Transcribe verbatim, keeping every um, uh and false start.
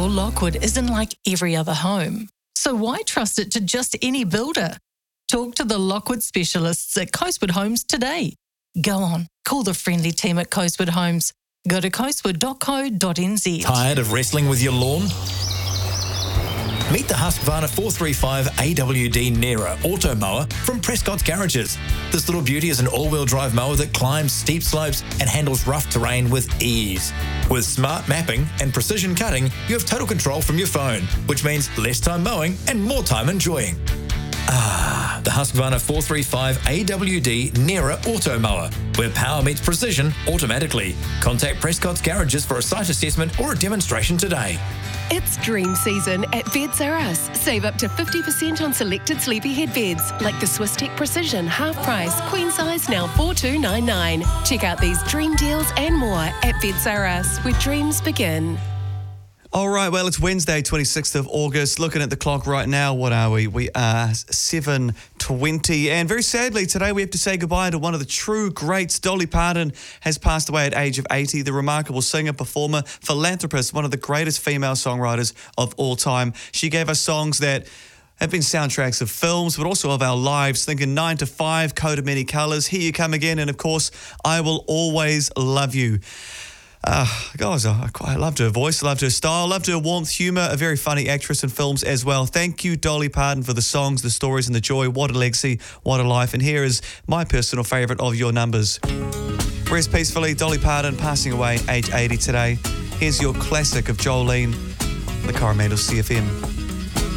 Lockwood isn't like every other home. So why trust it to just any builder? Talk to the Lockwood specialists at Coastwood Homes today. Go on, call the friendly team at Coastwood Homes. Go to coastwood dot co dot n z. Tired of wrestling with your lawn? Meet the Husqvarna four thirty-five A W D Nera Auto Mower from Prescott's Garages. This little beauty is an all-wheel drive mower that climbs steep slopes and handles rough terrain with ease. With smart mapping and precision cutting, you have total control from your phone, which means less time mowing and more time enjoying. Ah, the Husqvarna four thirty-five A W D Nera Auto Mower, where power meets precision automatically. Contact Prescott's Garages for a site assessment or a demonstration today. It's dream season at Beds R Us. Save up to fifty percent on selected sleepyhead beds, like the Swiss Tech Precision half price, queen size now four two nine nine. Check out these dream deals and more at Beds R Us, where dreams begin. All right, well, it's Wednesday, twenty-sixth of August. Looking at the clock right now, what are we? We are seven twenty. And very sadly, today we have to say goodbye to one of the true greats. Dolly Parton has passed away at age of eighty. The remarkable singer, performer, philanthropist, one of the greatest female songwriters of all time. She gave us songs that have been soundtracks of films, but also of our lives. Thinking nine to five, Coat of Many Colours, Here You Come Again, and of course, I Will Always Love You. Uh, guys, I, I loved her voice, loved her style, loved her warmth, humour, a very funny actress in films as well. Thank you, Dolly Parton, for the songs, the stories and the joy. What a legacy, what a life. And here is my personal favourite of your numbers. Rest peacefully, Dolly Parton passing away, age eighty today. Here's your classic of Jolene, the Coromandel C F M.